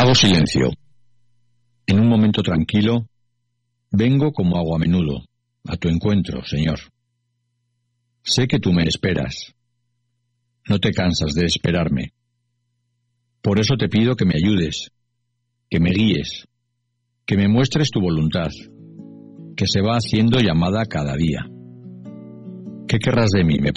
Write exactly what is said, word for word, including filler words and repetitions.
Hago silencio. En un momento tranquilo, vengo como hago a menudo, a tu encuentro, Señor. Sé que tú me esperas. No te cansas de esperarme. Por eso te pido que me ayudes, que me guíes, que me muestres tu voluntad, que se va haciendo llamada cada día. ¿Qué querrás de mí? Me